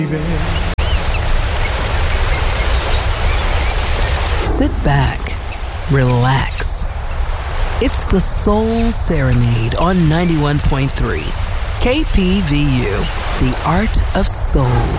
Sit back, relax. It's the Soul Serenade on 91.3 KPVU, the art of soul.